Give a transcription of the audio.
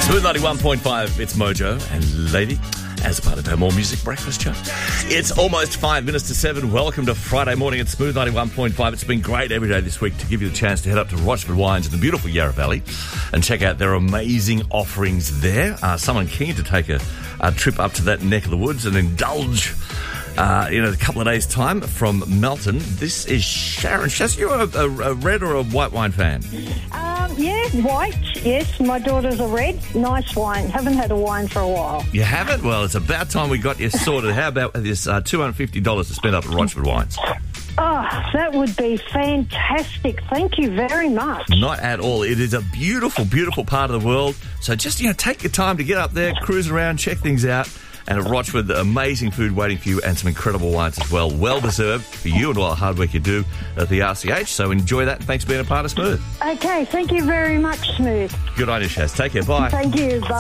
Smooth 91.5, it's Mojo and Lady, as part of our More Music Breakfast Show. It's almost 5 minutes to 7. Welcome to Friday morning at Smooth 91.5. It's been great every day this week to give you the chance to head up to Rochford Wines in the beautiful Yarra Valley and check out their amazing offerings there. Someone keen to take a trip up to that neck of the woods and indulge in a couple of days' time from Melton. This is Sharon. Shaz, you a red or a white wine fan? Yeah, white, yes. My daughter's a red. Nice wine. Haven't had a wine for a while. You haven't? Well, it's about time we got you sorted. How about this $250 to spend up at Rochford Wines? Oh, that would be fantastic. Thank you very much. Not at all. It is a beautiful, beautiful part of the world. So just, take your time to get up there, cruise around, check things out. And at Rochford, amazing food waiting for you and some incredible wines as well. Well deserved for you and all the hard work you do at the RCH. So enjoy that and thanks for being a part of Smooth. Okay, thank you very much, Smooth. Good on you, Shaz. Take care. Bye. Thank you. Bye.